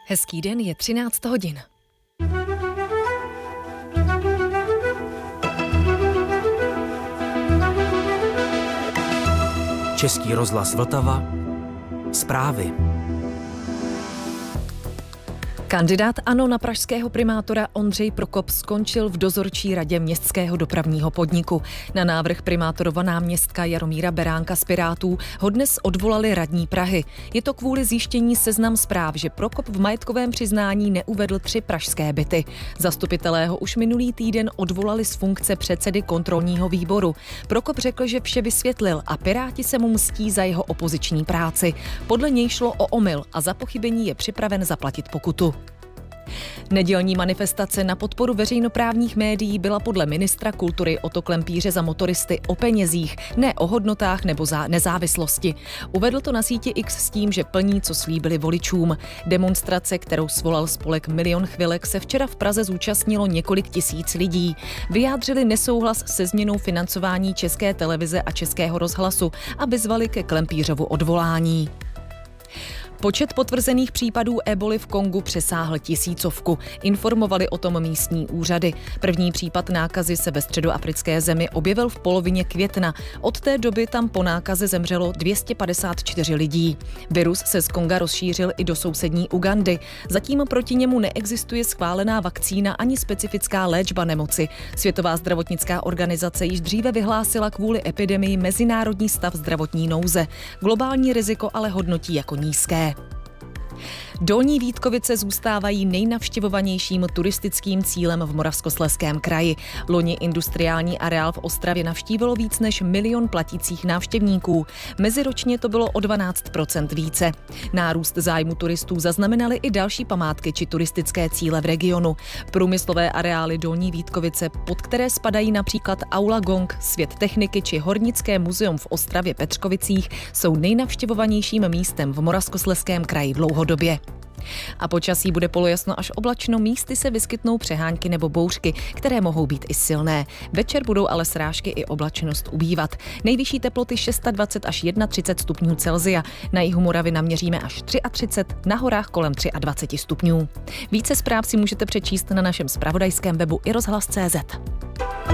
Hezký den, je 13 hodin. Český rozhlas Vltava. Zprávy. Kandidát ANO na pražského primátora Ondřej Prokop skončil v dozorčí radě městského dopravního podniku. Na návrh primátorova náměstka Jaromíra Beránka z Pirátů ho dnes odvolali radní Prahy. Je to kvůli zjištění Seznam Zpráv, že Prokop v majetkovém přiznání neuvedl 3 pražské byty. Zastupitelé ho už minulý týden odvolali z funkce předsedy kontrolního výboru. Prokop řekl, že vše vysvětlil a Piráti se mu mstí za jeho opoziční práci. Podle něj šlo o omyl a za pochybení je připraven zaplatit pokutu. Nedělní manifestace na podporu veřejnoprávních médií byla podle ministra kultury Otto Klempíře za motoristy o penězích, ne o hodnotách nebo za nezávislosti. Uvedl to na síti X s tím, že plní, co slíbili voličům. Demonstrace, kterou svolal spolek Milion chvilek, se včera v Praze zúčastnilo několik tisíc lidí. Vyjádřili nesouhlas se změnou financování České televize a Českého rozhlasu a vyzvali ke Klempířovu odvolání. Počet potvrzených případů eboly v Kongu přesáhl 1000. Informovali o tom místní úřady. První případ nákazy se ve středoafrické zemi objevil v polovině května. Od té doby tam po nákaze zemřelo 254 lidí. Virus se z Konga rozšířil i do sousední Ugandy. Zatím proti němu neexistuje schválená vakcína ani specifická léčba nemoci. Světová zdravotnická organizace již dříve vyhlásila kvůli epidemii mezinárodní stav zdravotní nouze. Globální riziko ale hodnotí jako nízké. Dolní Vítkovice zůstávají nejnavštěvovanějším turistickým cílem v Moravskoslezském kraji. Loni industriální areál v Ostravě navštívilo víc než 1 milion platících návštěvníků. Meziročně to bylo o 12% více. Nárůst zájmu turistů zaznamenaly i další památky či turistické cíle v regionu. Průmyslové areály Dolní Vítkovice, pod které spadají například Aula Gong, Svět techniky či Hornické muzeum v Ostravě Petřkovicích, jsou nejnavštěvovanějším místem v Moravskoslezském kraji dlouhodobě. A počasí bude polojasno až oblačno, místy se vyskytnou přehánky nebo bouřky, které mohou být i silné. Večer budou ale srážky i oblačnost ubývat. Nejvyšší teploty 26 až 31 stupňů Celsia. Na jihu Moravy naměříme až 33, na horách kolem 23 stupňů. Více zpráv si můžete přečíst na našem zpravodajském webu iRozhlas.cz.